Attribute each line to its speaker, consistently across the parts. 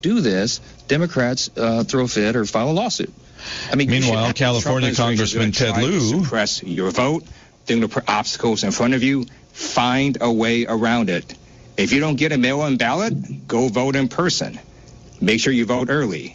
Speaker 1: do this, Democrats throw a fit or file a lawsuit. I mean,
Speaker 2: meanwhile, California Congressman Ted Lieu
Speaker 3: suppress your vote, think the obstacles in front of you, find a way around it. If you don't get a mail-in ballot, go vote in person. Make sure you vote early.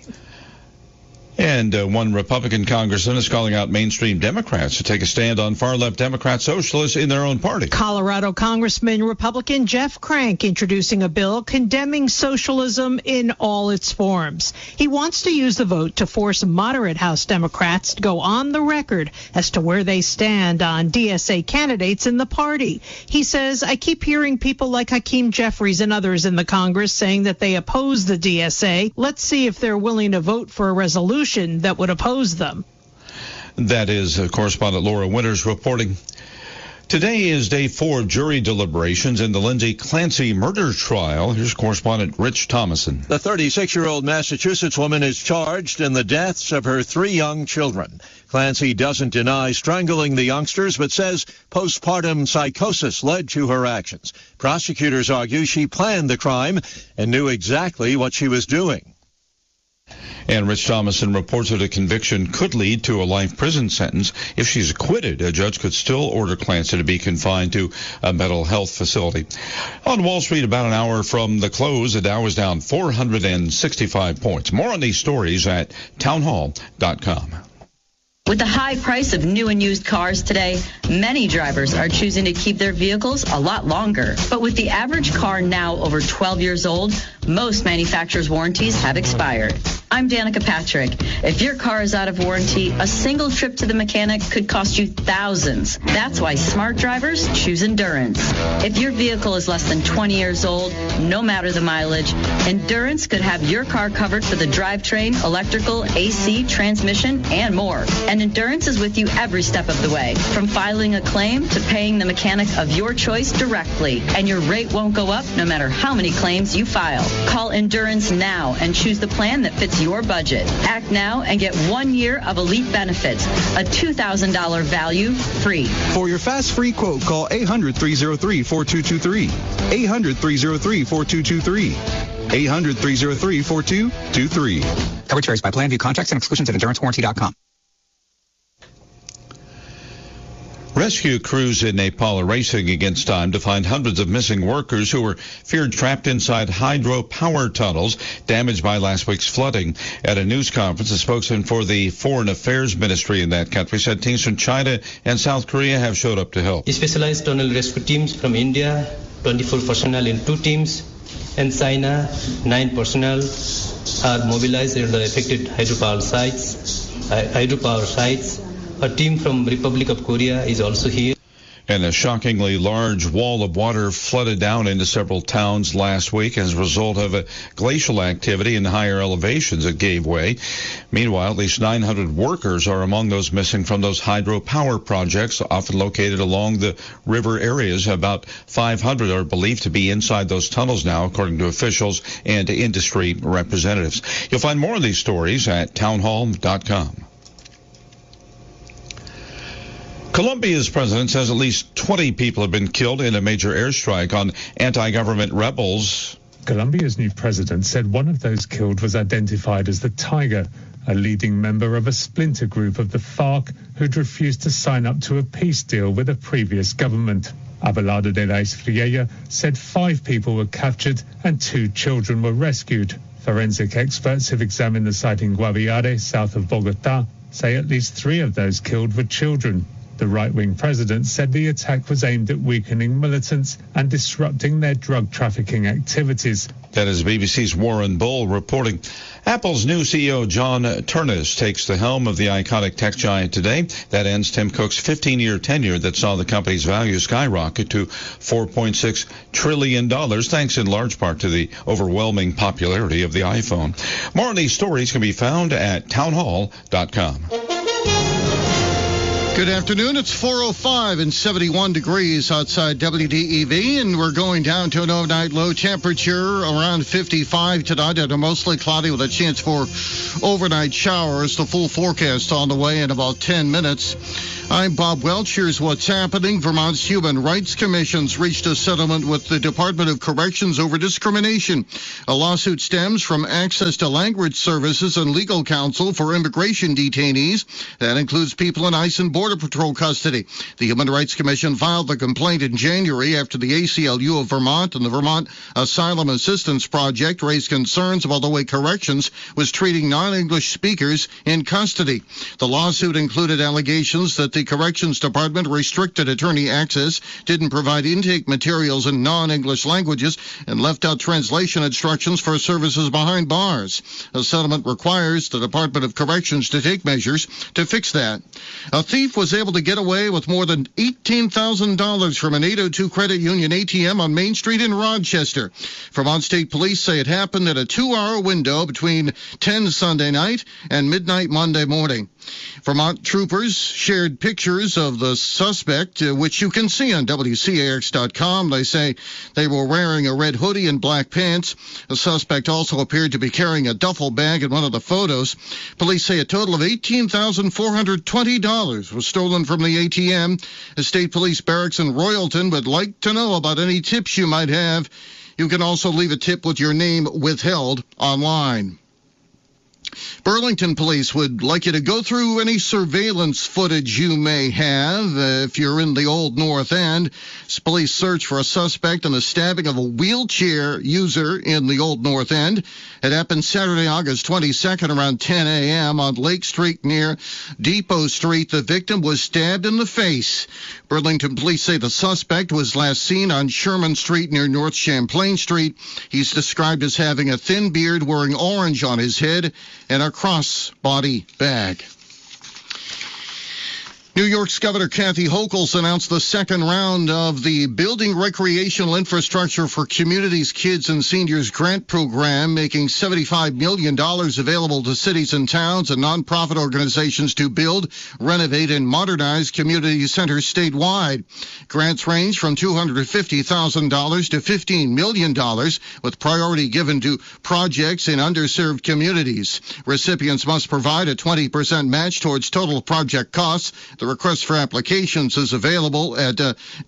Speaker 2: And one Republican congressman is calling out mainstream Democrats to take a stand on far-left Democrat socialists in their own party.
Speaker 4: Colorado Congressman Republican Jeff Crank introducing a bill condemning socialism in all its forms. He wants to use the vote to force moderate House Democrats to go on the record as to where they stand on DSA candidates in the party. He says, I keep hearing people like Hakeem Jeffries and others in the Congress saying that they oppose the DSA. Let's see if they're willing to vote for a resolution that would oppose them.
Speaker 2: That is correspondent Laura Winters reporting. Today is day 4 of jury deliberations in the Lindsay Clancy murder trial. Here's correspondent Rich Thomason.
Speaker 5: The 36-year-old Massachusetts woman is charged in the deaths of her 3 young children. Clancy doesn't deny strangling the youngsters, but says postpartum psychosis led to her actions. Prosecutors argue she planned the crime and knew exactly what she was doing.
Speaker 2: And Rich Thomason reports that a conviction could lead to a life prison sentence. If she's acquitted, a judge could still order Clancy to be confined to a mental health facility. On Wall Street, about an hour from the close, the Dow is down 465 points. More on these stories at townhall.com.
Speaker 6: With the high price of new and used cars today, many drivers are choosing to keep their vehicles a lot longer. But with the average car now over 12 years old, most manufacturers' warranties have expired. I'm Danica Patrick. If your car is out of warranty, a single trip to the mechanic could cost you thousands. That's why smart drivers choose Endurance. If your vehicle is less than 20 years old, no matter the mileage, Endurance could have your car covered for the drivetrain, electrical, AC, transmission, and more. And Endurance is with you every step of the way, from filing a claim to paying the mechanic of your choice directly. And your rate won't go up no matter how many claims you file. Call Endurance now and choose the plan that fits your budget. Act now and get 1 year of elite benefits, a $2,000 value free.
Speaker 7: For your fast free quote, call 800-303-4223. 800-303-4223. 800-303-4223.
Speaker 8: Coverage varies by plan. View contracts and exclusions at endurancewarranty.com.
Speaker 2: Rescue crews in Nepal are racing against time to find hundreds of missing workers who were feared trapped inside hydropower tunnels damaged by last week's flooding. At a news conference, a spokesman for the Foreign Affairs Ministry in that country said teams from China and South Korea have showed up to help.
Speaker 9: Specialized tunnel rescue teams from India, 24 personnel in 2 teams, and China, 9 personnel are mobilized in the affected hydropower sites. A team from Republic of Korea is also here.
Speaker 2: And a shockingly large wall of water flooded down into several towns last week as a result of a glacial activity in higher elevations that gave way. Meanwhile, at least 900 workers are among those missing from those hydropower projects, often located along the river areas. About 500 are believed to be inside those tunnels now, according to officials and industry representatives. You'll find more of these stories at townhall.com. Colombia's president says at least 20 people have been killed in a major airstrike on anti-government rebels.
Speaker 10: Colombia's new president said one of those killed was identified as the Tiger, a leading member of a splinter group of the FARC who'd refused to sign up to a peace deal with a previous government. Abelardo de la Espriella said 5 people were captured and 2 children were rescued. Forensic experts who've examined the site in Guaviare, south of Bogotá, say at least 3 of those killed were children. The right-wing president said the attack was aimed at weakening militants and disrupting their drug trafficking activities.
Speaker 2: That is BBC's Warren Bull reporting. Apple's new CEO, John Ternus, takes the helm of the iconic tech giant today. That ends Tim Cook's 15-year tenure that saw the company's value skyrocket to $4.6 trillion, thanks in large part to the overwhelming popularity of the iPhone. More on these stories can be found at townhall.com.
Speaker 11: Good afternoon. It's 4:05 and 71 degrees outside WDEV, and we're going down to an overnight low temperature around 55 tonight, and mostly cloudy with a chance for overnight showers. The full forecast on the way in about 10 minutes. I'm Bob Welch. Here's what's happening. Vermont's Human Rights Commission's reached a settlement with the Department of Corrections over discrimination. A lawsuit stems from access to language services and legal counsel for immigration detainees. That includes people in ICE and Border Patrol custody. The Human Rights Commission filed the complaint in January after the ACLU of Vermont and the Vermont Asylum Assistance Project raised concerns about the way corrections was treating non-English speakers in custody. The lawsuit included allegations that the Corrections Department restricted attorney access, didn't provide intake materials in non-English languages, and left out translation instructions for services behind bars. A settlement requires the Department of Corrections to take measures to fix that. A thief was able to get away with more than $18,000 from an 802 Credit Union ATM on Main Street in Rochester. Vermont State Police say it happened in a 2-hour window between 10 Sunday night and midnight Monday morning. Vermont troopers shared pictures of the suspect, which you can see on WCAX.com. They say they were wearing a red hoodie and black pants. The suspect also appeared to be carrying a duffel bag in one of the photos. Police say a total of $18,420 was stolen from the ATM. The State Police Barracks in Royalton would like to know about any tips you might have. You can also leave a tip with your name withheld online. Burlington Police would like you to go through any surveillance footage you may have if you're in the Old North End. Police search for a suspect in the stabbing of a wheelchair user in the Old North End. It happened Saturday, August 22nd around 10 a.m. on Lake Street near Depot Street. The victim was stabbed in the face. Burlington Police say the suspect was last seen on Sherman Street near North Champlain Street. He's described as having a thin beard, wearing orange on his head, and a cross-body bag. New York's Governor Kathy Hochul announced the second round of the Building Recreational Infrastructure for Communities, Kids, and Seniors grant program, making $75 million available to cities and towns and nonprofit organizations to build, renovate, and modernize community centers statewide. Grants range from $250,000 to $15 million, with priority given to projects in underserved communities. Recipients must provide a 20% match towards total project costs. The request for applications is available at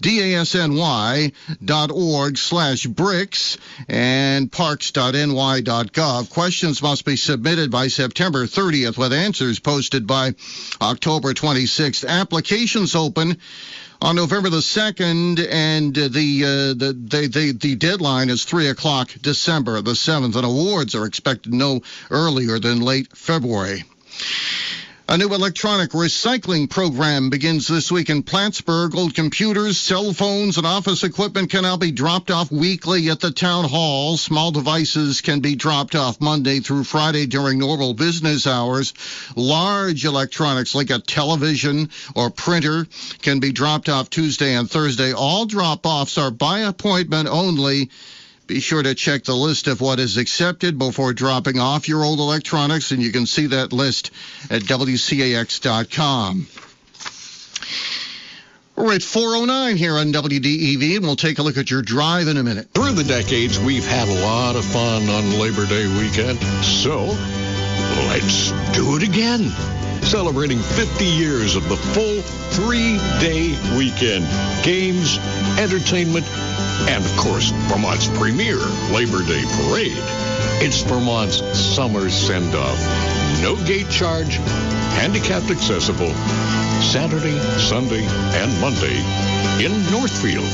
Speaker 11: dasny.org/bricks and parks.ny.gov. Questions must be submitted by September 30th with answers posted by October 26th. Applications open on November the 2nd, and the deadline is 3 o'clock December the 7th, and awards are expected no earlier than late February. A new electronic recycling program begins this week in Plattsburgh. Old computers, cell phones, and office equipment can now be dropped off weekly at the town hall. Small devices can be dropped off Monday through Friday during normal business hours. Large electronics like a television or printer can be dropped off Tuesday and Thursday. All drop-offs are by appointment only. Be sure to check the list of what is accepted before dropping off your old electronics, and you can see that list at WCAX.com. We're at 4:09 here on WDEV, and we'll take a look at your drive in a minute.
Speaker 12: Through the decades, we've had a lot of fun on Labor Day weekend, so let's do it again. Celebrating 50 years of the full 3-day weekend. Games, entertainment, and, of course, Vermont's premier Labor Day parade. It's Vermont's summer send-off. No gate charge, handicapped accessible, Saturday, Sunday, and Monday in Northfield.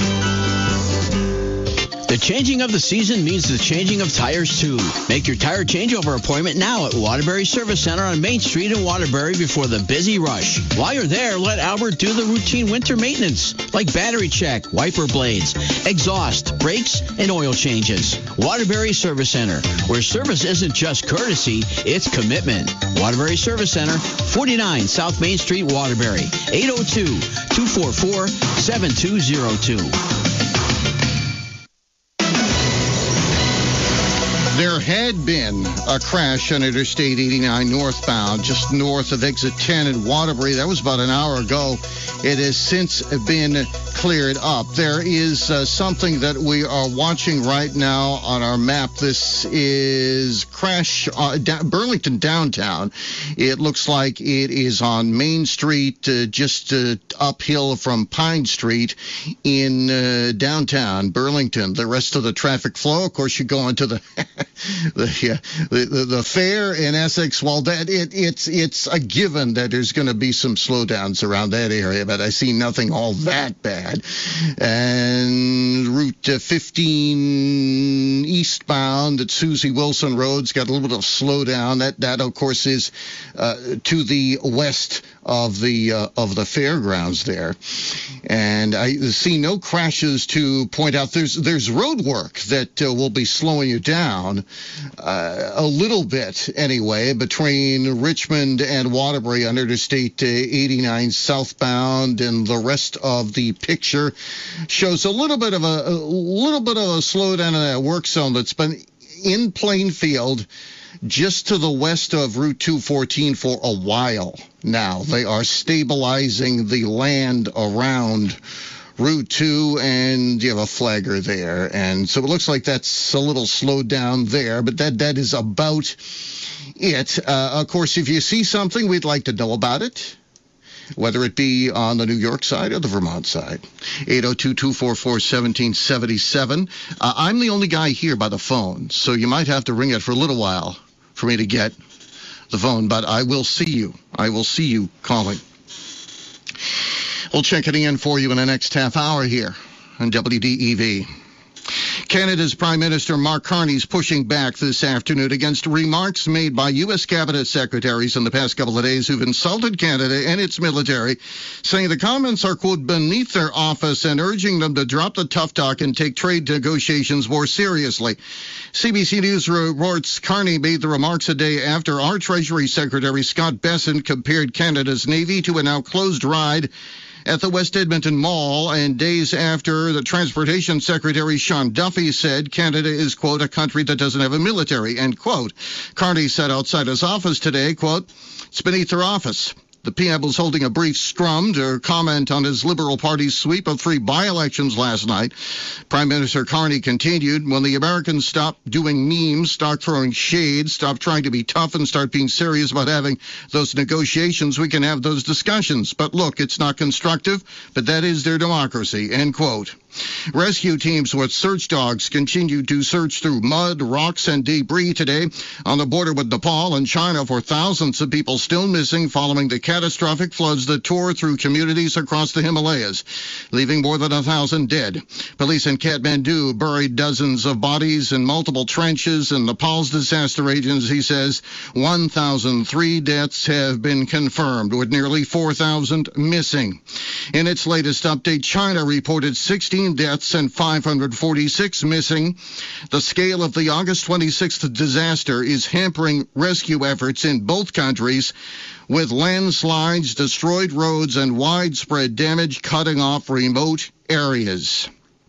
Speaker 13: The changing of the season means the changing of tires, too. Make your tire changeover appointment now at Waterbury Service Center on Main Street in Waterbury before the busy rush. While you're there, let Albert do the routine winter maintenance, like battery check, wiper blades, exhaust, brakes, and oil changes. Waterbury Service Center, where service isn't just courtesy, it's commitment. Waterbury Service Center, 49 South Main Street, Waterbury, 802-244-7202.
Speaker 11: There had been a crash on Interstate 89 northbound, just north of exit 10 in Waterbury. That was about an hour ago. It has since been cleared up. There is something that we are watching right now on our map. This is crash Burlington downtown. It looks like it is on Main Street, just uphill from Pine Street in downtown Burlington. The rest of the traffic flow, of course, you go into the the fair in Essex. Well, that it's a given that there's going to be some slowdowns around that area, but I see nothing all that bad. And Route 15 eastbound at Susie Wilson Road's got a little bit of slowdown. That of course is to the west of the fairgrounds there, and I see no crashes to point out. There's road work that will be slowing you down a little bit anyway between Richmond and Waterbury on Interstate 89 southbound, and the rest of the picture shows a little bit of a slowdown in that work zone that's been in Plainfield just to the west of Route 214 for a while now. They are stabilizing the land around Route 2, and you have a flagger there. And so it looks like that's a little slowed down there, but that is about it. Of course, if you see something, we'd like to know about it, whether it be on the New York side or the Vermont side. 802-244-1777. I'm the only guy here by the phone, so you might have to ring it for a little while for me to get the phone, but I will see you. I will see you calling. We'll check it in for you in the next half hour here on WDEV. Canada's Prime Minister Mark Carney is pushing back this afternoon against remarks made by U.S. cabinet secretaries in the past couple of days who've insulted Canada and its military, saying the comments are, quote, beneath their office, and urging them to drop the tough talk and take trade negotiations more seriously. CBC News reports Carney made the remarks a day after our Treasury Secretary Scott Bessent compared Canada's Navy to a now closed ride at the West Edmonton Mall, and days after the Transportation Secretary Sean Duffy said Canada is, quote, a country that doesn't have a military, end quote. Carney said outside his office today, quote, it's beneath their office. The PM was holding a brief scrum to comment on his Liberal Party's sweep of 3 by-elections last night. Prime Minister Carney continued, when the Americans stop doing memes, start throwing shade, stop trying to be tough, and start being serious about having those negotiations, we can have those discussions. But look, it's not constructive, but that is their democracy, end quote. Rescue teams with search dogs continued to search through mud, rocks, and debris today on the border with Nepal and China for thousands of people still missing following the catastrophic floods that tore through communities across the Himalayas, leaving more than 1,000 dead. Police in Kathmandu buried dozens of bodies in multiple trenches, and Nepal's disaster agency says 1,003 deaths have been confirmed, with nearly 4,000 missing. In its latest update, China reported 16 deaths and 546 missing. The scale of the August 26th disaster is hampering rescue efforts in both countries, with landslides, destroyed roads, and widespread damage cutting off remote areas.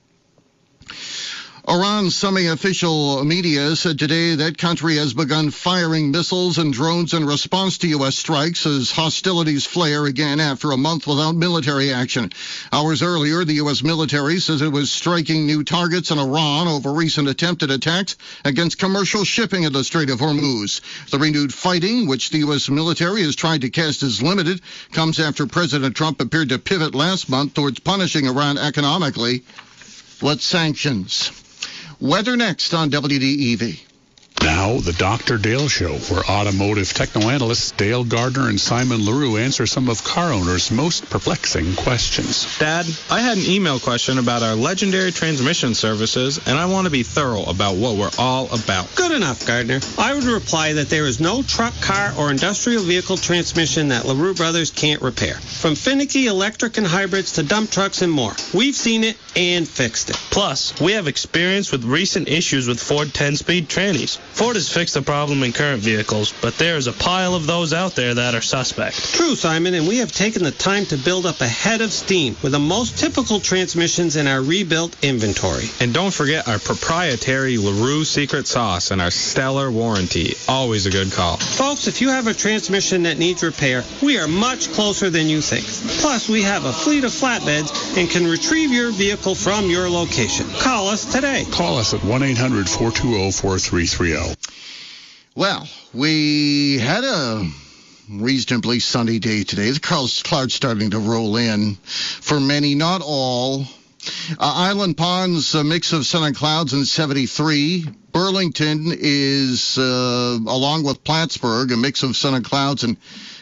Speaker 11: Iran's semi-official media said today that country has begun firing missiles and drones in response to U.S. strikes as hostilities flare again after a month without military action. Hours earlier, the U.S. military says it was striking new targets in Iran over recent attempted attacks against commercial shipping in the Strait of Hormuz. The renewed fighting, which the U.S. military has tried to cast as limited, comes after President Trump appeared to pivot last month towards punishing Iran economically with sanctions. Weather next on WDEV.
Speaker 14: Now, the Dr. Dale Show, where automotive techno-analysts Dale Gardner and Simon LaRue answer some of car owners' most perplexing questions.
Speaker 15: Dad, I had an email question about our legendary transmission services, and I want to be thorough about what we're all about.
Speaker 16: Good enough, Gardner. I would reply that there is no truck, car, or industrial vehicle transmission that LaRue Brothers can't repair. From finicky electric and hybrids to dump trucks and more. We've seen it and fixed it.
Speaker 15: Plus, we have experience with recent issues with Ford 10-speed trannies. Ford has fixed the problem in current vehicles, but there is a pile of those out there that are suspect.
Speaker 16: True, Simon, and we have taken the time to build up a head of steam with the most typical transmissions in our rebuilt inventory.
Speaker 15: And don't forget our proprietary LaRue secret sauce and our stellar warranty. Always a good call.
Speaker 16: Folks, if you have a transmission that needs repair, we are much closer than you think. Plus, we have a fleet of flatbeds and can retrieve your vehicle from your location. Call us today.
Speaker 14: Call us at 1-800-420-4330.
Speaker 11: Well, we had a reasonably sunny day today. The clouds starting to roll in for many, not all. Island Pond's a mix of sun and clouds in 73. Burlington is, along with Plattsburgh, a mix of sun and clouds in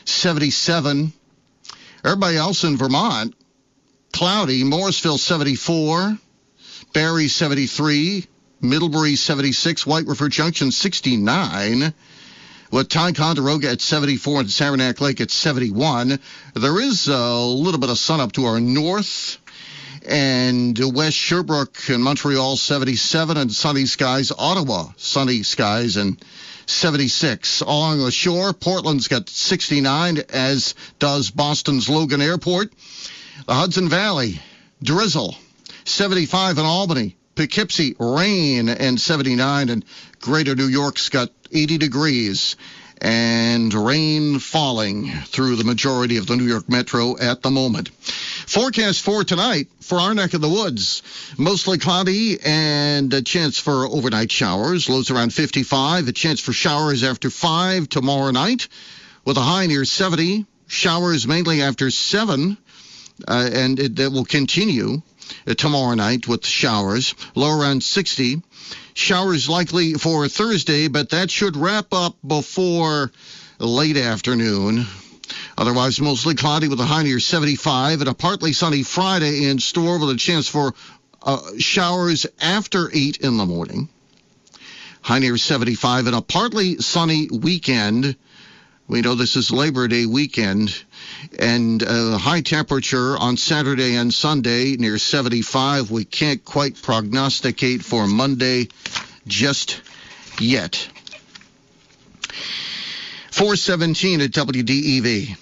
Speaker 11: 77. Everybody else in Vermont, cloudy. Morrisville 74. Barrie 73. Middlebury 76. White River Junction 69. With Ticonderoga at 74 and Saranac Lake at 71. There is a little bit of sun up to our north. And West Sherbrooke and Montreal 77, and sunny skies. Ottawa, sunny skies and 76. Along the shore, Portland's got 69, as does Boston's Logan Airport. The Hudson Valley, drizzle, 75 in Albany. Poughkeepsie, rain, and 79, and Greater New York's got 80 degrees. And rain falling through the majority of the New York metro at the moment. Forecast for tonight for our neck of the woods. Mostly cloudy and a chance for overnight showers. Lows around 55. A chance for showers after 5 tomorrow night with a high near 70. Showers mainly after 7. And that will continue tomorrow night with showers. Low around 60. Showers likely for Thursday, but that should wrap up before late afternoon. Otherwise, mostly cloudy with a high near 75, and a partly sunny Friday in store with a chance for showers after 8 in the morning. High near 75, and a partly sunny weekend. We know this is Labor Day weekend, and high temperature on Saturday and Sunday near 75. We can't quite prognosticate for Monday just yet. 417 at WDEV.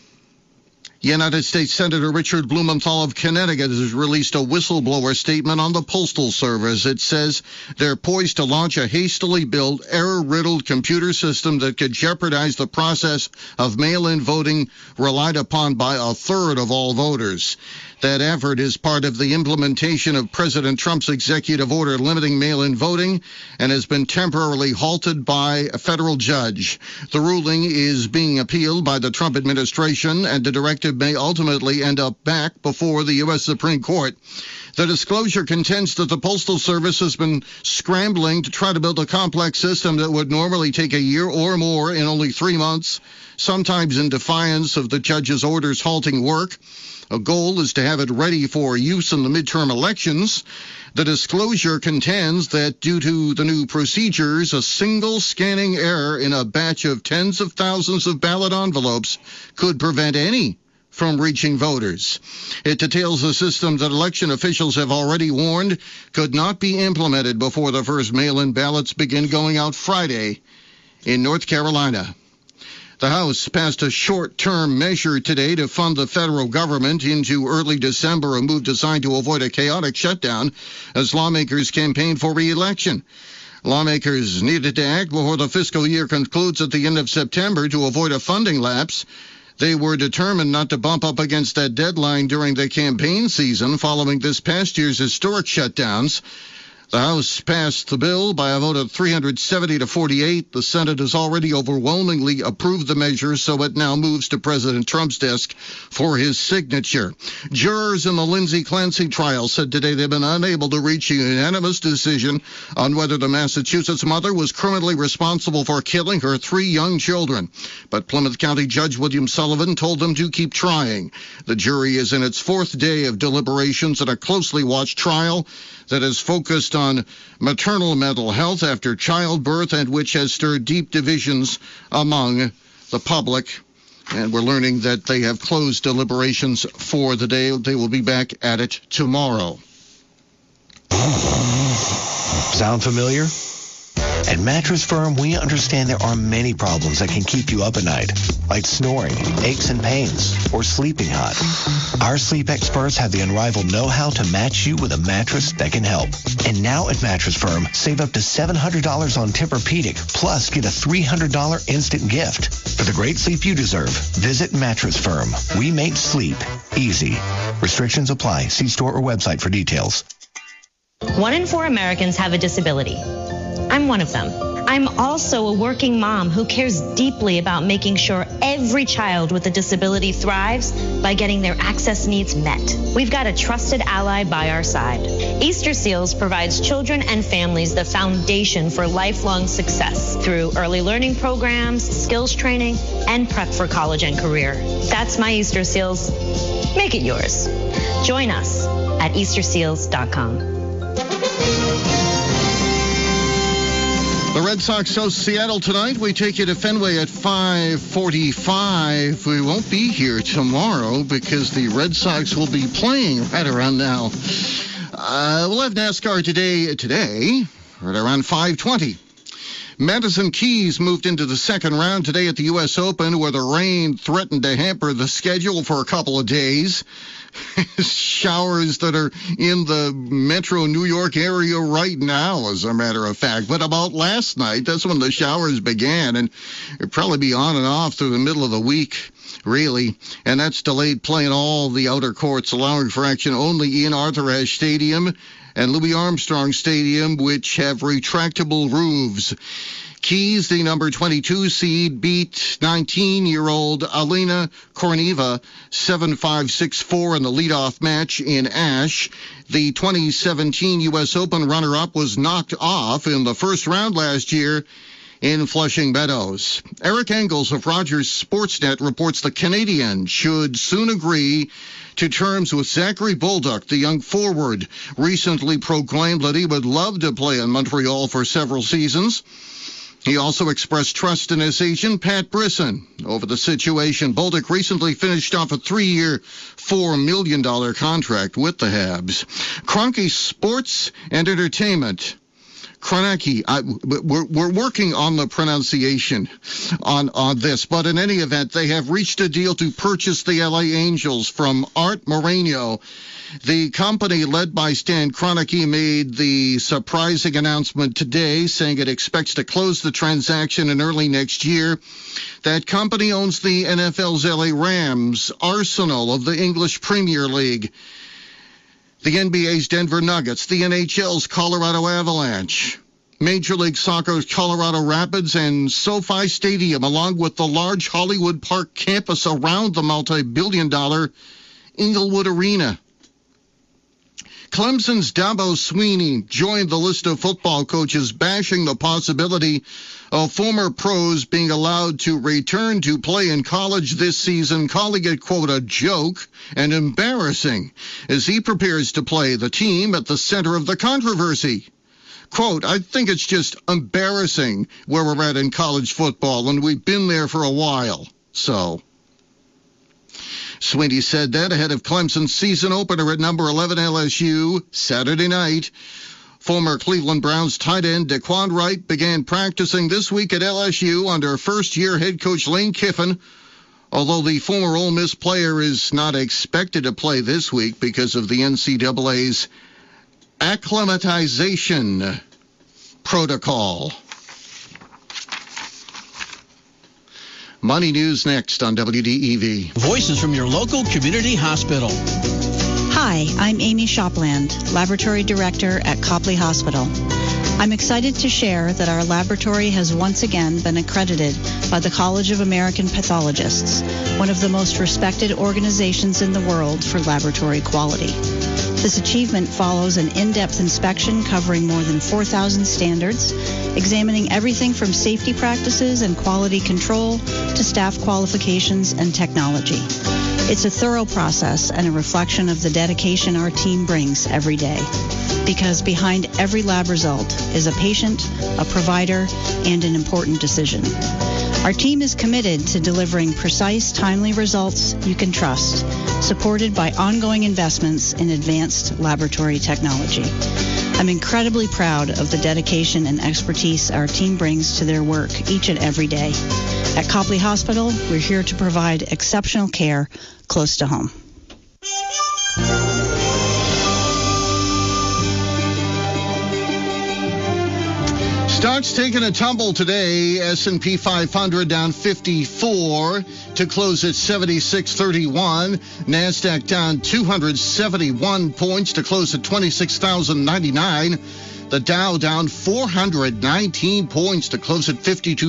Speaker 11: United States Senator Richard Blumenthal of Connecticut has released a whistleblower statement on the Postal Service. It says they're poised to launch a hastily built, error-riddled computer system that could jeopardize the process of mail-in voting relied upon by a third of all voters. That effort is part of the implementation of President Trump's executive order limiting mail-in voting and has been temporarily halted by a federal judge. The ruling is being appealed by the Trump administration, and the directive may ultimately end up back before the U.S. Supreme Court. The disclosure contends that the Postal Service has been scrambling to try to build a complex system that would normally take a year or more in only 3 months, sometimes in defiance of the judge's orders halting work. A goal is to have it ready for use in the midterm elections. The disclosure contends that due to the new procedures, a single scanning error in a batch of tens of thousands of ballot envelopes could prevent any from reaching voters. It details a system that election officials have already warned could not be implemented before the first mail-in ballots begin going out Friday in North Carolina. The House passed a short-term measure today to fund the federal government into early December, a move designed to avoid a chaotic shutdown as lawmakers campaign for re-election. Lawmakers needed to act before the fiscal year concludes at the end of September to avoid a funding lapse. They were determined not to bump up against that deadline during the campaign season following this past year's historic shutdowns. The House passed the bill by a vote of 370 to 48. The Senate has already overwhelmingly approved the measure, so it now moves to President Trump's desk for his signature. Jurors in the Lindsay Clancy trial said today they've been unable to reach a unanimous decision on whether the Massachusetts mother was criminally responsible for killing her 3 young children. But Plymouth County Judge William Sullivan told them to keep trying. The jury is in its 4th day of deliberations in a closely watched trial that is focused on maternal mental health after childbirth and which has stirred deep divisions among the public. And we're learning that they have closed deliberations for the day. They will be back at it tomorrow.
Speaker 17: Sound familiar? At Mattress Firm, we understand there are many problems that can keep you up at night, like snoring, aches and pains, or sleeping hot. Our sleep experts have the unrivaled know-how to match you with a mattress that can help. And now at Mattress Firm, save up to $700 on Tempur-Pedic, plus get a $300 instant gift. For the great sleep you deserve, visit Mattress Firm. We make sleep easy. Restrictions apply. See store or website for details.
Speaker 18: 1 in 4 Americans have a disability. I'm one of them. I'm also a working mom who cares deeply about making sure every child with a disability thrives by getting their access needs met. We've got a trusted ally by our side. Easter Seals provides children and families the foundation for lifelong success through early learning programs, skills training, and prep for college and career. That's my Easter Seals. Make it yours. Join us at easterseals.com.
Speaker 11: The Red Sox host Seattle tonight. We take you to Fenway at 5:45. We won't be here tomorrow because the Red Sox will be playing right around now. We'll have NASCAR today right around 5:20. Madison Keys moved into the second round today at the U.S. Open, where the rain threatened to hamper the schedule for a couple of days. Showers that are in the metro New York area right now, as a matter of fact. But about last night, that's when the showers began, and it'll probably be on and off through the middle of the week, really. And that's delayed play in all the outer courts, allowing for action only in Arthur Ashe Stadium and Louis Armstrong Stadium, which have retractable roofs. Keys, the number 22 seed, beat 19-year-old Alina Korneva 7-5-6-4 in the leadoff match in Ashe. The 2017 U.S. Open runner-up was knocked off in the first round last year in Flushing Meadows. Eric Engels of Rogers Sportsnet reports the Canadian should soon agree to terms with Zachary Bolduc, the young forward, recently proclaimed that he would love to play in Montreal for several seasons. He also expressed trust in his agent, Pat Brisson, over the situation. Bolduc recently finished off a 3-year, $4 million contract with the Habs. Kroenke Sports and Entertainment. Kroenke, we're working on the pronunciation on this, but in any event, they have reached a deal to purchase the LA Angels from Art Moreno. The company led by Stan Kroenke made the surprising announcement today, saying it expects to close the transaction in early next year. That company owns the NFL's LA Rams, Arsenal of the English Premier League, the NBA's Denver Nuggets, the NHL's Colorado Avalanche, Major League Soccer's Colorado Rapids, and SoFi Stadium, along with the large Hollywood Park campus around the multi-billion-dollar Inglewood Arena. Clemson's Dabo Swinney joined the list of football coaches bashing the possibility of former pros being allowed to return to play in college this season, calling it, quote, a joke and embarrassing as he prepares to play the team at the center of the controversy. Quote, I think it's just embarrassing where we're at in college football, and we've been there for a while. So Swinney said that ahead of Clemson's season opener at number 11 LSU Saturday night. Former Cleveland Browns tight end Daquan Wright began practicing this week at LSU under first-year head coach Lane Kiffin, although the former Ole Miss player is not expected to play this week because of the NCAA's acclimatization protocol. Money News next on WDEV.
Speaker 13: Voices from your local community hospital.
Speaker 19: Hi, I'm Amy Shopland, Laboratory Director at Copley Hospital. I'm excited to share that our laboratory has once again been accredited by the College of American Pathologists, one of the most respected organizations in the world for laboratory quality. This achievement follows an in-depth inspection covering more than 4,000 standards, examining everything from safety practices and quality control to staff qualifications and technology. It's a thorough process and a reflection of the dedication our team brings every day. Because behind every lab result is a patient, a provider, and an important decision. Our team is committed to delivering precise, timely results you can trust, supported by ongoing investments in advanced laboratory technology. I'm incredibly proud of the dedication and expertise our team brings to their work each and every day. At Copley Hospital, we're here to provide exceptional care close to home.
Speaker 11: Stocks taking a tumble today. S&P 500 down 54 to close at 76.31. NASDAQ down 271 points to close at 26,099. The Dow down 419 points to close at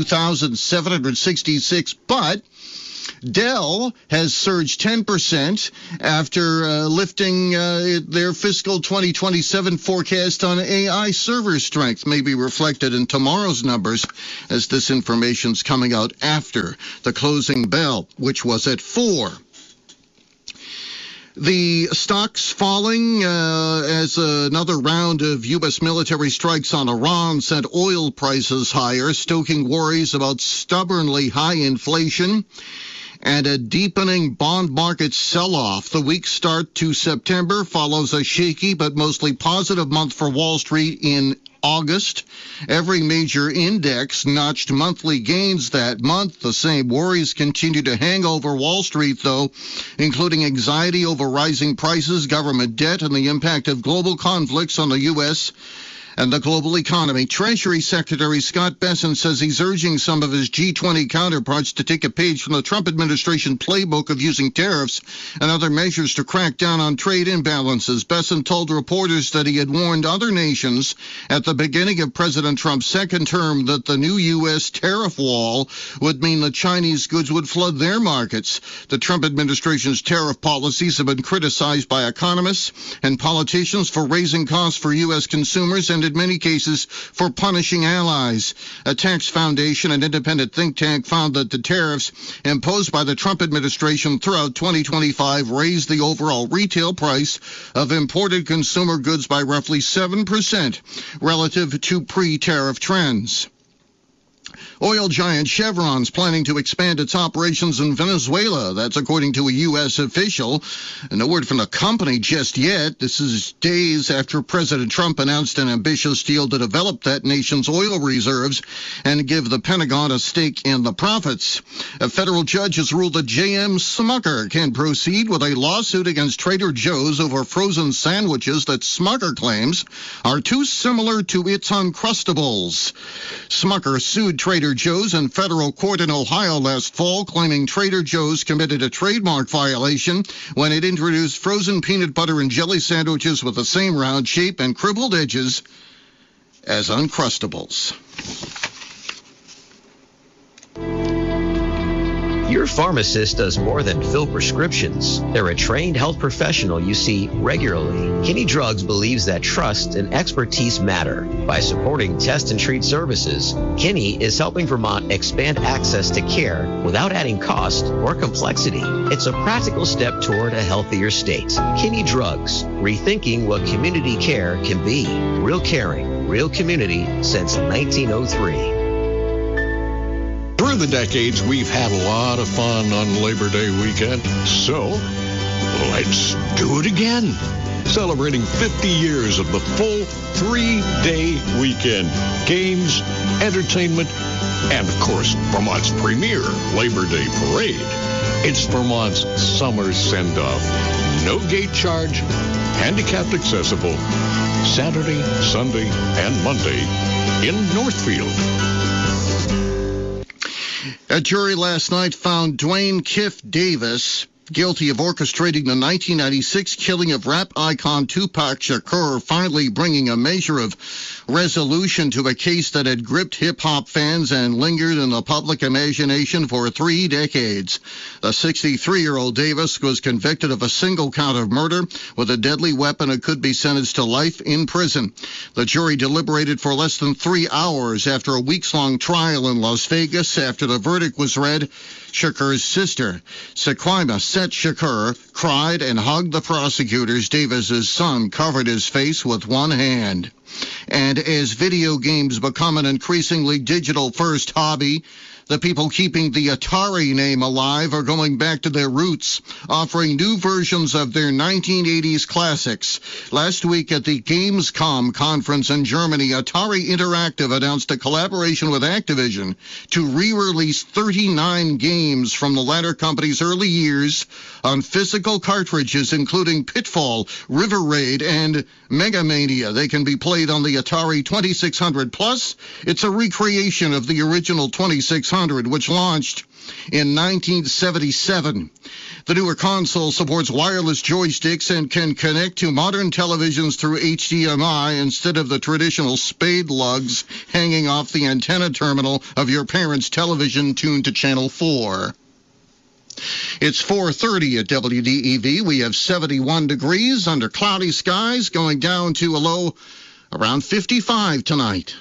Speaker 11: 52,766. But Dell has surged 10% after lifting their fiscal 2027 forecast on AI server strength. May be reflected in tomorrow's numbers, as this information's coming out after the closing bell, which was at 4. The stocks falling as another round of U.S. military strikes on Iran sent oil prices higher, stoking worries about stubbornly high inflation and a deepening bond market sell-off. The weak start to September follows a shaky but mostly positive month for Wall Street in August. Every major index notched monthly gains that month. The same worries continue to hang over Wall Street, though, including anxiety over rising prices, government debt, and the impact of global conflicts on the U.S. and the global economy. Treasury Secretary Scott Bessent says he's urging some of his G20 counterparts to take a page from the Trump administration playbook of using tariffs and other measures to crack down on trade imbalances. Bessent told reporters that he had warned other nations at the beginning of President Trump's second term that the new U.S. tariff wall would mean that Chinese goods would flood their markets. The Trump administration's tariff policies have been criticized by economists and politicians for raising costs for U.S. consumers and in many cases for punishing allies. A tax foundation, an independent think tank, found that the tariffs imposed by the Trump administration throughout 2025 raised the overall retail price of imported consumer goods by roughly 7% relative to pre-tariff trends. Oil giant Chevron's planning to expand its operations in Venezuela. That's according to a U.S. official. No word from the company just yet. This is days after President Trump announced an ambitious deal to develop that nation's oil reserves and give the Pentagon a stake in the profits. A federal judge has ruled that J.M. Smucker can proceed with a lawsuit against Trader Joe's over frozen sandwiches that Smucker claims are too similar to its Uncrustables. Smucker sued Trader Joe's in federal court in Ohio last fall, claiming Trader Joe's committed a trademark violation when it introduced frozen peanut butter and jelly sandwiches with the same round shape and cribbled edges as Uncrustables.
Speaker 20: Your pharmacist does more than fill prescriptions. They're a trained health professional you see regularly. Kinney Drugs believes that trust and expertise matter. By supporting test and treat services, Kinney is helping Vermont expand access to care without adding cost or complexity. It's a practical step toward a healthier state. Kinney Drugs, rethinking what community care can be. Real caring, real community since 1903.
Speaker 12: Through the decades, we've had a lot of fun on Labor Day weekend, so let's do it again. Celebrating 50 years of the full 3-day weekend. Games, entertainment, and, of course, Vermont's premier Labor Day parade. It's Vermont's summer send-off. No gate charge, handicapped accessible, Saturday, Sunday, and Monday in Northfield.
Speaker 11: A jury last night found Dwayne Kiff Davis guilty of orchestrating the 1996 killing of rap icon Tupac Shakur, finally bringing a measure of resolution to a case that had gripped hip-hop fans and lingered in the public imagination for 3 decades. The 63-year-old Davis was convicted of a single count of murder with a deadly weapon and could be sentenced to life in prison. The jury deliberated for less than 3 hours after a weeks-long trial in Las Vegas. After the verdict was read, Shakur's sister, Sequima Set Shakur, cried and hugged the prosecutors. Davis's son covered his face with one hand. And as video games become an increasingly digital-first hobby, The people keeping the Atari name alive are going back to their roots, offering new versions of their 1980s classics. Last week at the Gamescom conference in Germany, Atari Interactive announced a collaboration with Activision to re-release 39 games from the latter company's early years on physical cartridges, including Pitfall, River Raid, and Mega Mania. They can be played on the Atari 2600 Plus. It's a recreation of the original 2600, which launched in 1977. The newer console supports wireless joysticks and can connect to modern televisions through HDMI instead of the traditional spade lugs hanging off the antenna terminal of your parents' television tuned to Channel 4. It's 4:30 at WDEV. We have 71 degrees under cloudy skies, going down to a low around 55 tonight.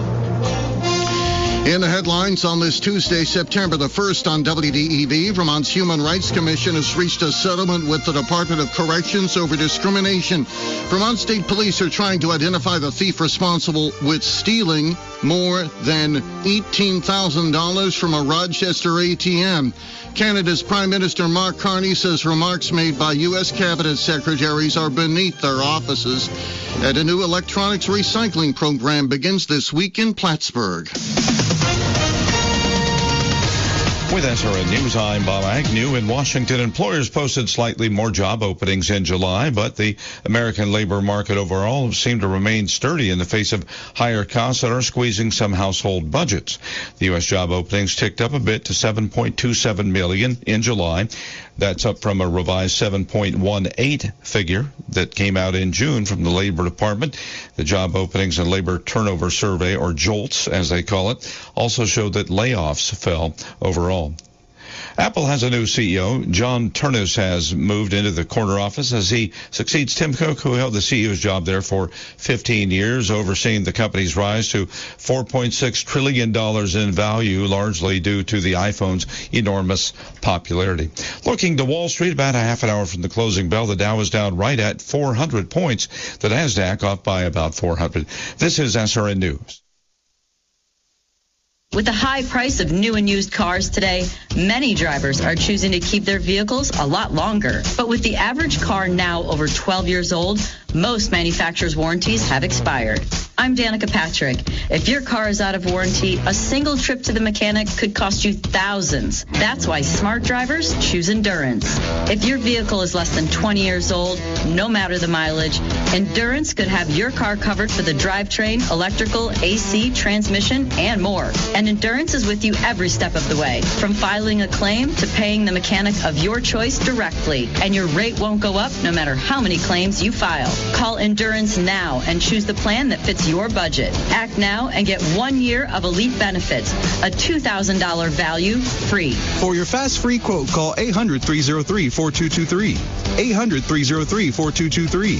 Speaker 11: In the headlines on this Tuesday, September the 1st on WDEV, Vermont's Human Rights Commission has reached a settlement with the Department of Corrections over discrimination. Vermont State Police are trying to identify the thief responsible with stealing more than $18,000 from a Rochester ATM. Canada's Prime Minister Mark Carney says remarks made by U.S. Cabinet secretaries are beneath their offices. And a new electronics recycling program begins this week in Plattsburgh.
Speaker 2: With SRN News, I'm Bob Agnew. In Washington, employers posted slightly more job openings in July, but the American labor market overall seemed to remain sturdy in the face of higher costs that are squeezing some household budgets. The U.S. job openings ticked up a bit to 7.27 million in July. That's up from a revised 7.18 figure that came out in June from the Labor Department. The Job Openings and Labor Turnover Survey, or JOLTS as they call it, also showed that layoffs fell overall. Apple has a new CEO. John Ternus has moved into the corner office as he succeeds Tim Cook, who held the CEO's job there for 15 years, overseeing the company's rise to $4.6 trillion in value, largely due to the iPhone's enormous popularity. Looking to Wall Street, about a half an hour from the closing bell, the Dow is down right at 400 points. The Nasdaq off by about 400. This is SRN News.
Speaker 6: With the high price of new and used cars today, many drivers are choosing to keep their vehicles a lot longer. But with the average car now over 12 years old, most manufacturers' warranties have expired. I'm Danica Patrick. If your car is out of warranty, a single trip to the mechanic could cost you thousands. That's why smart drivers choose Endurance. If your vehicle is less than 20 years old, no matter the mileage, Endurance could have your car covered for the drivetrain, electrical, AC, transmission, and more. And Endurance is with you every step of the way, from filing a claim to paying the mechanic of your choice directly. And your rate won't go up no matter how many claims you file. Call Endurance now and choose the plan that fits your budget. Act now and get 1 year of elite benefits, a $2,000 value free.
Speaker 7: For your fast free quote, call 800-303-4223. 800-303-4223.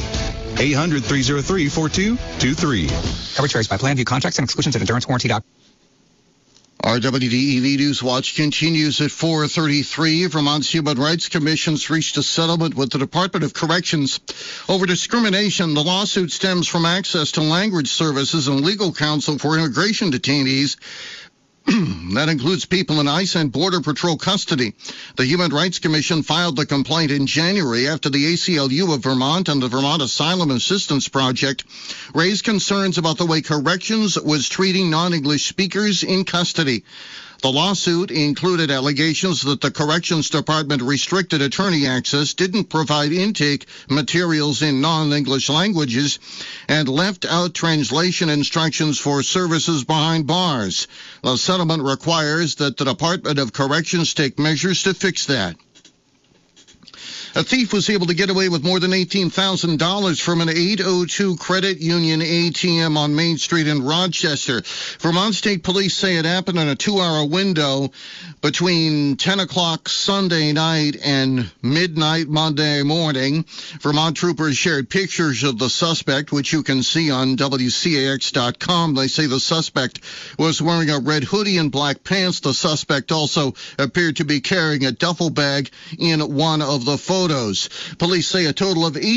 Speaker 7: 800-303-4223.
Speaker 8: Coverage varies by plan. View contracts and exclusions at EnduranceWarranty.com.
Speaker 11: Our WDEV News Watch continues at 4:33. Vermont's Human Rights Commission's reached a settlement with the Department of Corrections over discrimination. The lawsuit stems from access to language services and legal counsel for immigration detainees. That includes people in ICE and Border Patrol custody. The Human Rights Commission filed the complaint in January after the ACLU of Vermont and the Vermont Asylum Assistance Project raised concerns about the way corrections was treating non-English speakers in custody. The lawsuit included allegations that the Corrections Department restricted attorney access, didn't provide intake materials in non-English languages, and left out translation instructions for services behind bars. The settlement requires that the Department of Corrections take measures to fix that. A thief was able to get away with more than $18,000 from an 802 Credit Union ATM on Main Street in Rochester. Vermont State Police say it happened in a 2-hour window between 10 o'clock Sunday night and midnight Monday morning. Vermont troopers shared pictures of the suspect, which you can see on WCAX.com. They say the suspect was wearing a red hoodie and black pants. The suspect also appeared to be carrying a duffel bag in one of the photos. photos. Police say a total of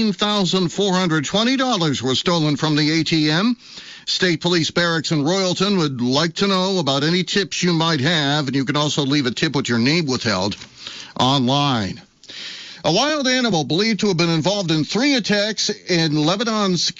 Speaker 11: $18,420 was stolen from the ATM. State Police Barracks in Royalton would like to know about any tips you might have, and you can also leave a tip with your name withheld online. A wild animal believed to have been involved in 3 attacks in Lebanon's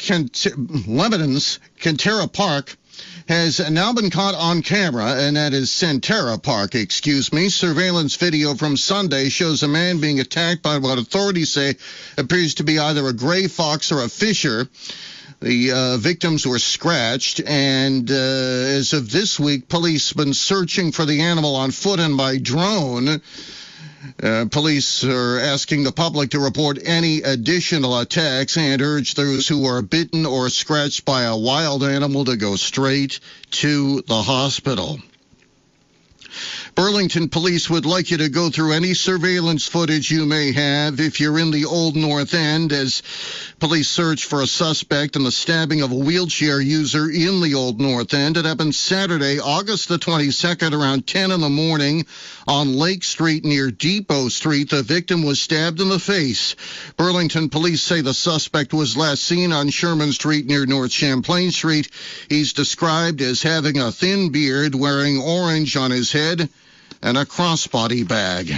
Speaker 11: Kantara Park has now been caught on camera, and that is Sentara Park, Surveillance video from Sunday shows a man being attacked by what authorities say appears to be either a gray fox or a fisher. The victims were scratched, and as of this week, police have been searching for the animal on foot and by drone. Police are asking the public to report any additional attacks and urge those who are bitten or scratched by a wild animal to go straight to the hospital. Burlington police would like you to go through any surveillance footage you may have if you're in the Old North End, as police search for a suspect in the stabbing of a wheelchair user in the Old North End. It happened Saturday, August the 22nd, around 10 in the morning on Lake Street near Depot Street. The victim was stabbed in the face. Burlington police say the suspect was last seen on Sherman Street near North Champlain Street. He's described as having a thin beard, wearing orange on his head, and a crossbody bag.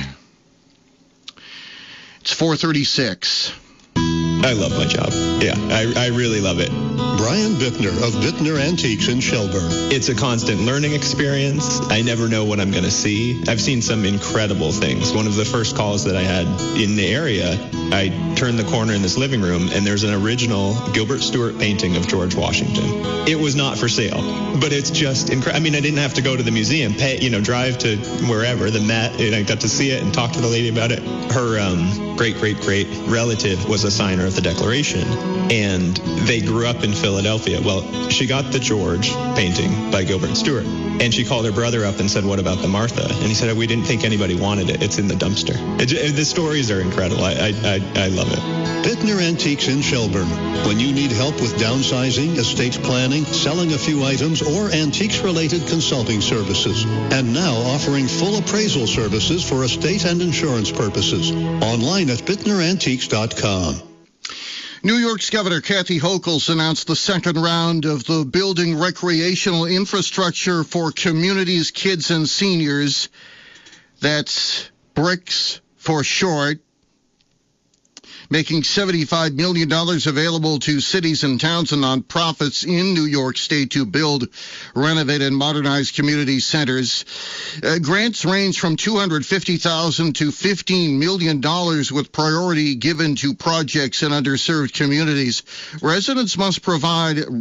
Speaker 11: It's 4:36.
Speaker 21: I love my job. Yeah, I really love it.
Speaker 12: Brian Bittner of Bittner Antiques in Shelburne.
Speaker 21: It's a constant learning experience. I never know what I'm going to see. I've seen some incredible things. One of the first calls that I had in the area, I turned the corner in this living room, and there's an original Gilbert Stuart painting of George Washington. It was not for sale, but it's just incredible. I mean, I didn't have to go to the museum, drive to wherever, the Met, and I got to see it and talk to the lady about it. Her great-great-great relative was a signer of the Declaration, and they grew up in Philadelphia. Well, she got the George painting by Gilbert Stuart, and she called her brother up and said, "What about the Martha?" And he said, "We didn't think anybody wanted it. It's in the dumpster." The stories are incredible. I love it.
Speaker 12: Bittner Antiques in Shelburne. When you need help with downsizing, estate planning, selling a few items, or antiques-related consulting services. And now offering full appraisal services for estate and insurance purposes. Online at BittnerAntiques.com.
Speaker 11: New York's Governor Kathy Hochul announced the second round of the Building Recreational Infrastructure for Communities, Kids, and Seniors. That's BRICS for short, making $75 million available to cities and towns and nonprofits in New York State to build, renovate, and modernize community centers. Grants range from $250,000 to $15 million, with priority given to projects in underserved communities. Recipients must provide a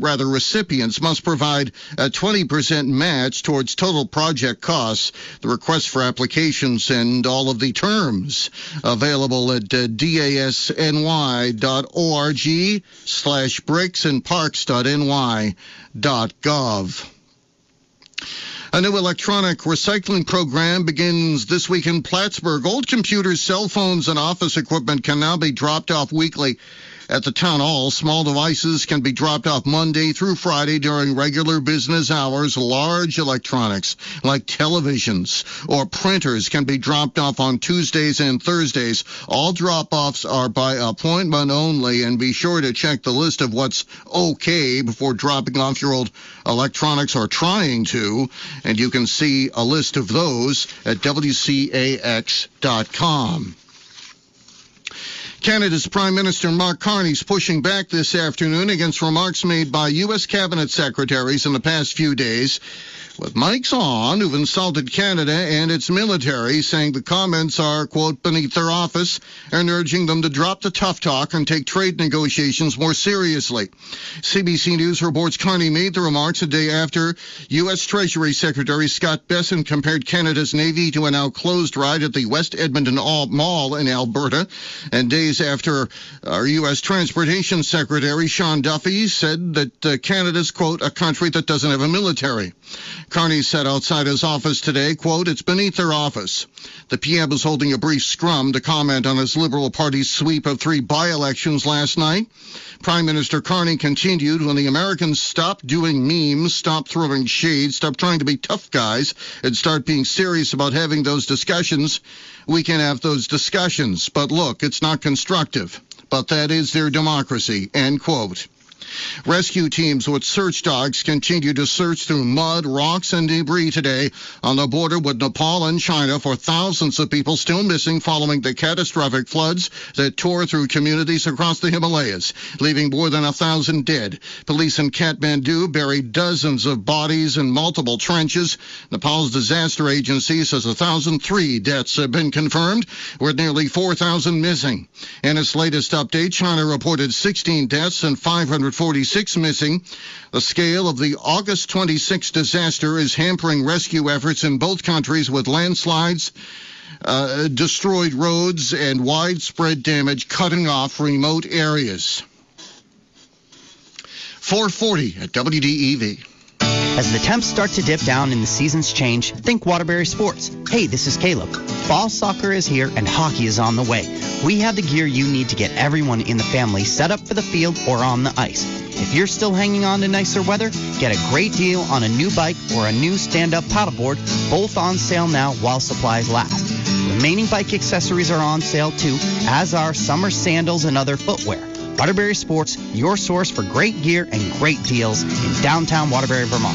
Speaker 11: 20% match towards total project costs. The request for applications and all of the terms available at dasny.org/bricks and parks.ny.gov. A new electronic recycling program begins this week in Plattsburgh. Old computers, cell phones, and office equipment can now be dropped off weekly at the town hall. Small devices can be dropped off Monday through Friday during regular business hours. Large electronics like televisions or printers can be dropped off on Tuesdays and Thursdays. All drop-offs are by appointment only, and be sure to check the list of what's okay before dropping off your old electronics or trying to, and you can see a list of those at WCAX.com. Canada's Prime Minister Mark Carney is pushing back this afternoon against remarks made by U.S. cabinet secretaries in the past few days, with mics on, who've insulted Canada and its military, saying the comments are, quote, beneath their office, and urging them to drop the tough talk and take trade negotiations more seriously. CBC News reports Carney made the remarks a day after U.S. Treasury Secretary Scott Bessent compared Canada's Navy to a now closed ride at the West Edmonton Mall in Alberta, and days after our U.S. Transportation Secretary Sean Duffy said that Canada's, quote, a country that doesn't have a military. Carney said outside his office today, quote, "It's beneath their office." The PM was holding a brief scrum to comment on his Liberal Party's sweep of 3 by-elections last night. Prime Minister Carney continued, "When the Americans stop doing memes, stop throwing shade, stop trying to be tough guys, and start being serious about having those discussions, we can have those discussions. But look, it's not constructive. But that is their democracy," end quote. Rescue teams with search dogs continue to search through mud, rocks, and debris today on the border with Nepal and China for thousands of people still missing following the catastrophic floods that tore through communities across the Himalayas, leaving more than 1,000 dead. Police in Kathmandu buried dozens of bodies in multiple trenches. Nepal's disaster agency says 1,003 deaths have been confirmed, with nearly 4,000 missing. In its latest update, China reported 16 deaths and 546 missing. The scale of the August 26 disaster is hampering rescue efforts in both countries with landslides, destroyed roads, and widespread damage cutting off remote areas. 440 at WDEV.
Speaker 1: As the temps start to dip down and the seasons change, think Waterbury Sports. Hey, this is Caleb. Fall soccer is here and hockey is on the way. We have the gear you need to get everyone in the family set up for the field or on the ice. If you're still hanging on to nicer weather, get a great deal on a new bike or a new stand-up paddleboard, both on sale now while supplies last. Remaining bike accessories are on sale too, as are summer sandals and other footwear. Waterbury Sports, your source for great gear and great deals in downtown Waterbury, Vermont.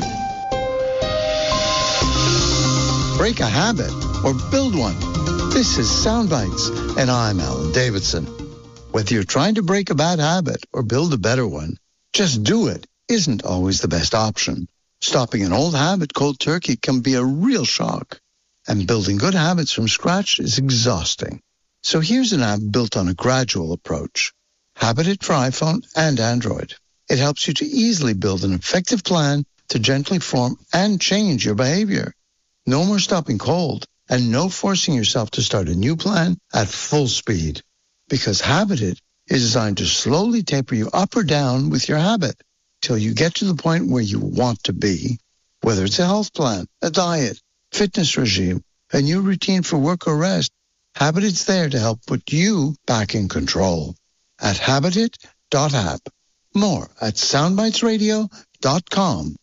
Speaker 22: Break a habit or build one. This is Soundbites, and I'm Alan Davidson. Whether you're trying to break a bad habit or build a better one, just do it isn't always the best option. Stopping an old habit cold turkey can be a real shock, and building good habits from scratch is exhausting. So here's an app built on a gradual approach. Habitat for iPhone and Android. It helps you to easily build an effective plan to gently form and change your behavior. No more stopping cold and no forcing yourself to start a new plan at full speed. Because Habitat is designed to slowly taper you up or down with your habit till you get to the point where you want to be. Whether it's a health plan, a diet, fitness regime, a new routine for work or rest, Habitat's there to help put you back in control. At habitat.app. More at soundbitesradio.com.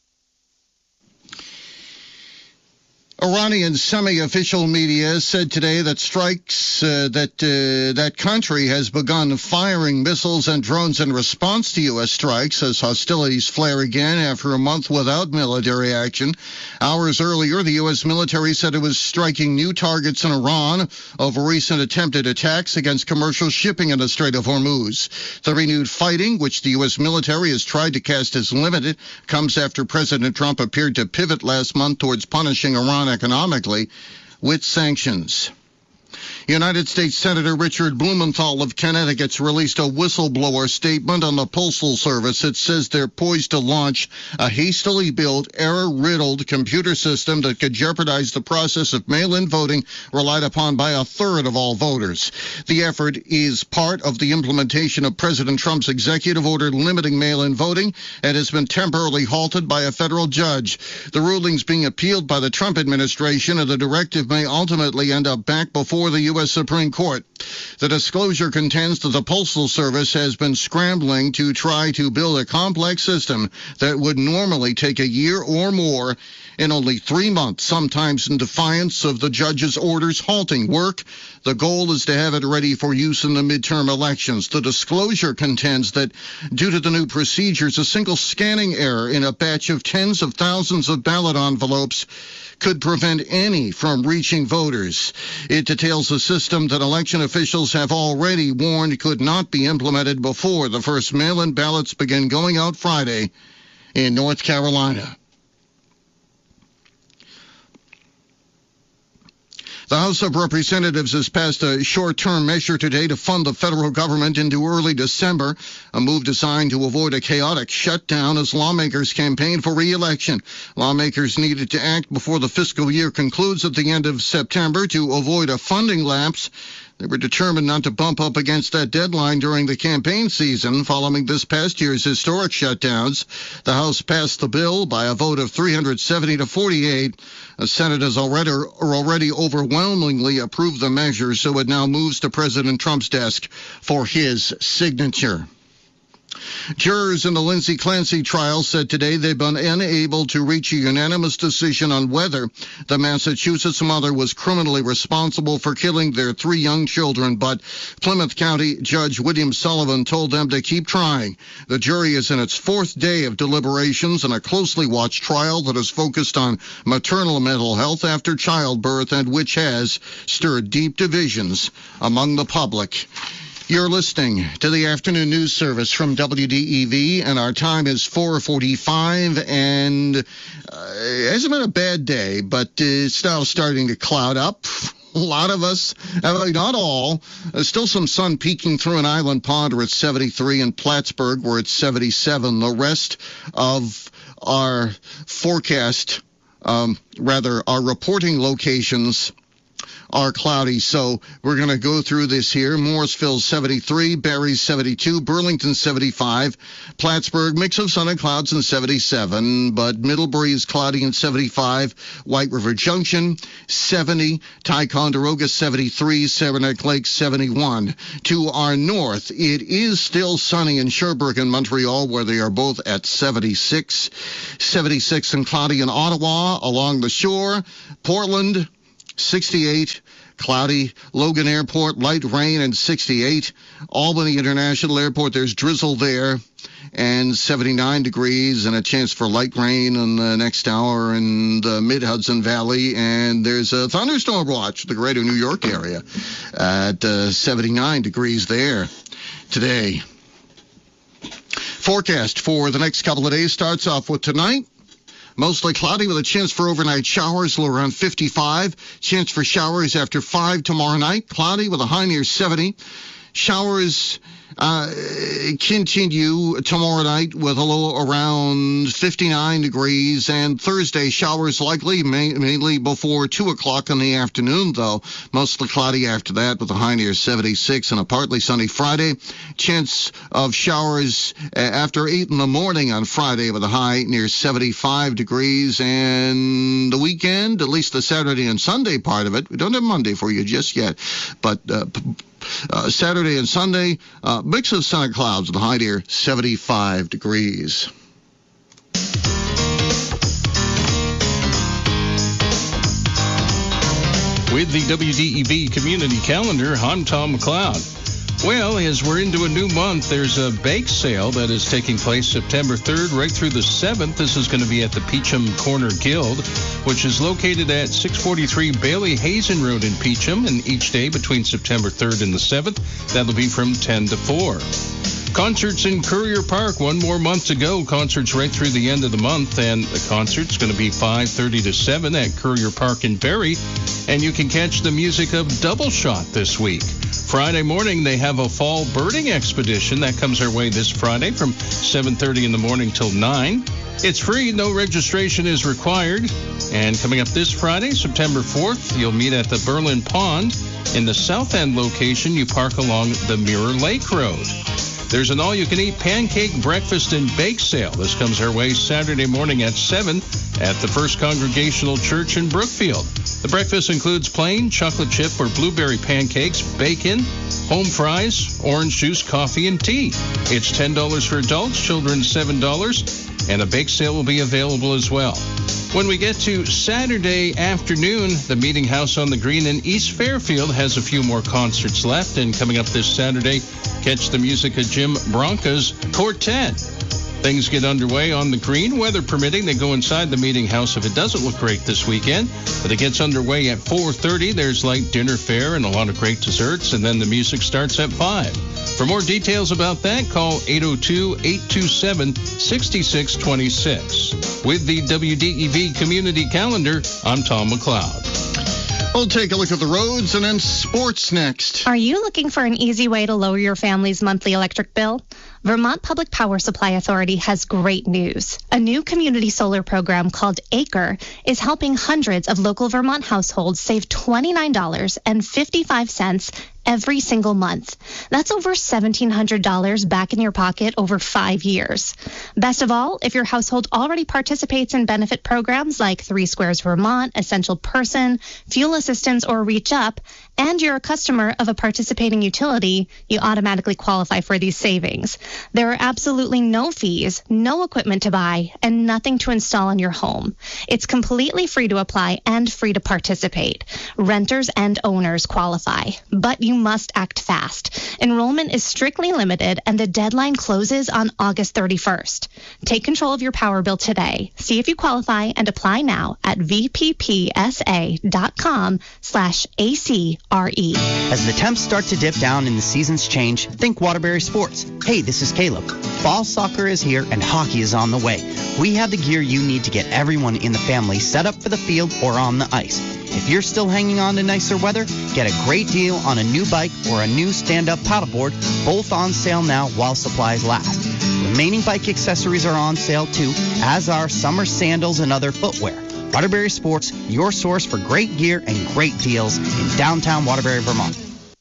Speaker 11: Iranian semi-official media said today that that country has begun firing missiles and drones in response to U.S. strikes as hostilities flare again after a month without military action. Hours earlier, the U.S. military said it was striking new targets in Iran over recent attempted attacks against commercial shipping in the Strait of Hormuz. The renewed fighting, which the U.S. military has tried to cast as limited, comes after President Trump appeared to pivot last month towards punishing Iran economically with sanctions. United States Senator Richard Blumenthal of Connecticut's released a whistleblower statement on the Postal Service. It says they're poised to launch a hastily built, error-riddled computer system that could jeopardize the process of mail-in voting relied upon by 1/3 of all voters. The effort is part of the implementation of President Trump's executive order limiting mail-in voting and has been temporarily halted by a federal judge. The ruling's being appealed by the Trump administration, and the directive may ultimately end up back before the U.S. Supreme Court. The disclosure contends that the Postal Service has been scrambling to try to build a complex system that would normally take a year or more in only 3 months, sometimes in defiance of the judge's orders halting work. The goal is to have it ready for use in the midterm elections. The disclosure contends that due to the new procedures, a single scanning error in a batch of tens of thousands of ballot envelopes could prevent any from reaching voters. It details a system that election officials have already warned could not be implemented before the first mail-in ballots begin going out Friday in North Carolina. The House of Representatives has passed a short-term measure today to fund the federal government into early December, a move designed to avoid a chaotic shutdown as lawmakers campaign for re-election. Lawmakers needed to act before the fiscal year concludes at the end of September to avoid a funding lapse. They were determined not to bump up against that deadline during the campaign season following this past year's historic shutdowns. The House passed the bill by a vote of 370 to 48. The Senate has already overwhelmingly approved the measure, so it now moves to President Trump's desk for his signature. Jurors in the Lindsay Clancy trial said today they've been unable to reach a unanimous decision on whether the Massachusetts mother was criminally responsible for killing their 3 young children, but Plymouth County Judge William Sullivan told them to keep trying. The jury is in its 4th day of deliberations in a closely watched trial that is focused on maternal mental health after childbirth and which has stirred deep divisions among the public. You're listening to the afternoon news service from WDEV, and our time is 4:45, and it hasn't been a bad day, but it's now starting to cloud up. A lot of us, not all, still some sun peeking through an island pond where it's 73, and Plattsburgh where it's 77. The rest of our forecast, our reporting locations are cloudy, so we're going to go through this here. Mooresville 73, Barrie 72, Burlington 75, Plattsburgh mix of sun and clouds and 77, but Middlebury is cloudy and 75, White River Junction 70, Ticonderoga 73, Saranac Lake 71. To our north, it is still sunny in Sherbrooke and Montreal, where they are both at 76, 76 and cloudy in Ottawa along the shore, Portland 68, cloudy, Logan Airport, light rain, and 68. Albany International Airport, there's drizzle there, and 79 degrees, and a chance for light rain in the next hour in the mid-Hudson Valley, and there's a thunderstorm watch, the greater New York area, at 79 degrees there today. Forecast for the next couple of days starts off with tonight. Mostly cloudy with a chance for overnight showers, low around 55. Chance for showers after 5 tomorrow night. Cloudy with a high near 70. Showers continue tomorrow night with a low around 59 degrees. And Thursday, showers likely, mainly before 2 o'clock in the afternoon, though. Mostly cloudy after that with a high near 76. And a partly sunny Friday. Chance of showers after 8 in the morning on Friday with a high near 75 degrees. And the weekend, at least the Saturday and Sunday part of it, we don't have Monday for you just yet, but Saturday and Sunday, mix of sun and clouds with a high near 75 degrees.
Speaker 3: With the WDEV Community Calendar, I'm Tom McLeod. Well, as we're into a new month, there's a bake sale that is taking place September 3rd right through the 7th. This is going to be at the Peacham Corner Guild, which is located at 643 Bailey Hazen Road in Peacham, and each day between September 3rd and the 7th, that'll be from 10 to 4. Concerts in Courier Park, one more month to go. Concerts right through the end of the month, and the concert's going to be 5:30 to 7 at Courier Park in Barrie, and you can catch the music of Double Shot this week. Friday morning, they have a fall birding expedition that comes our way this Friday from 7:30 in the morning till 9. It's free, no registration is required. And coming up this Friday, September 4th, you'll meet at the Berlin Pond. In the South End location, you park along the Mirror Lake Road. There's an all-you-can-eat pancake breakfast and bake sale. This comes our way Saturday morning at 7 at the First Congregational Church in Brookfield. The breakfast includes plain chocolate chip or blueberry pancakes, bacon, home fries, orange juice, coffee, and tea. It's $10 for adults, children $7, and a bake sale will be available as well. When we get to Saturday afternoon, the Meeting House on the Green in East Fairfield has a few more concerts left. And coming up this Saturday, catch the music of Jim Bronca's Quartet. Things get underway on the Green, weather permitting. They go inside the Meeting House if it doesn't look great this weekend. But it gets underway at 4:30. There's light dinner fare and a lot of great desserts. And then the music starts at 5. For more details about that, call 802-827-6626. With the WDEV Community Calendar, I'm Tom McLeod.
Speaker 11: We'll take a look at the roads and then sports next.
Speaker 4: Are you looking for an easy way to lower your family's monthly electric bill? Vermont Public Power Supply Authority has great news. A new community solar program called ACRE is helping hundreds of local Vermont households save $29.55 every single month. That's over $1,700 back in your pocket over 5 years. Best of all, if your household already participates in benefit programs like 3 Squares Vermont, Essential Person, Fuel Assistance, or Reach Up, and you're a customer of a participating utility, you automatically qualify for these savings. There are absolutely no fees, no equipment to buy, and nothing to install in your home. It's completely free to apply and free to participate. Renters and owners qualify, but you must act fast. Enrollment is strictly limited, and the deadline closes on August 31st. Take control of your power bill today. See if you qualify and apply now at vppsa.com/ACRE.
Speaker 1: As the temps start to dip down and the seasons change, think Waterbury Sports. Hey, this is Caleb. Fall soccer is here and hockey is on the way. We have the gear you need to get everyone in the family set up for the field or on the ice. If you're still hanging on to nicer weather, get a great deal on a new bike or a new stand-up paddleboard, both on sale now while supplies last. Remaining bike accessories are on sale too, as are summer sandals and other footwear. Waterbury Sports, your source for great gear and great deals in downtown Waterbury, Vermont.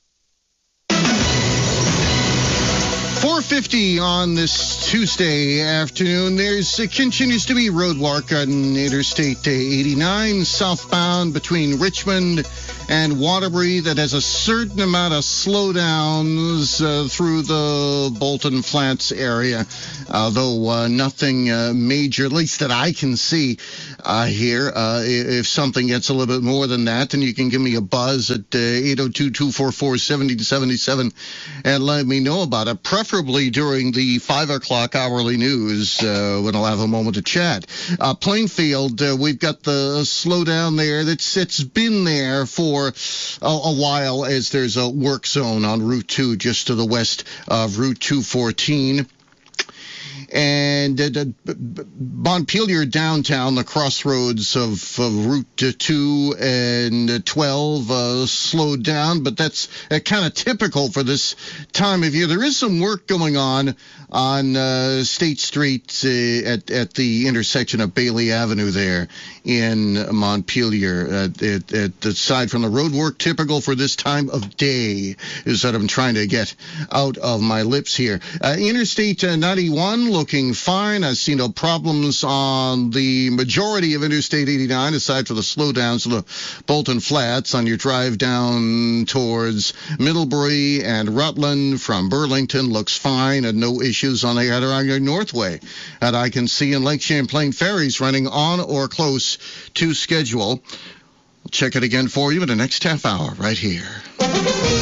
Speaker 11: 4:50 on this Tuesday afternoon. There's continues to be road work on Interstate 89 southbound between Richmond and Waterbury that has a certain amount of slowdowns through the Bolton Flats area, although nothing major, at least that I can see here. If something gets a little bit more than that, then you can give me a buzz at 802-244-7077 and let me know about it, preferably during the 5 o'clock hourly news when I'll have a moment to chat. Plainfield, we've got the slowdown there. It's been there for a while, as there's a work zone on Route 2 just to the west of Route 214. And Montpelier downtown, the crossroads of Route 2 and 12 slowed down, but that's kind of typical for this time of year. There is some work going on State Street at the intersection of Bailey Avenue there in Montpelier. Aside from the road work, typical for this time of day is what I'm trying to get out of my lips here. Interstate 91 looking fine. I see no problems on the majority of Interstate 89, aside from the slowdowns of the Bolton Flats on your drive down towards Middlebury and Rutland from Burlington. Looks fine, and no issues on the Adirondack Northway that I can see. In Lake Champlain ferries running on or close to schedule. I'll check it again for you in the next half hour right here.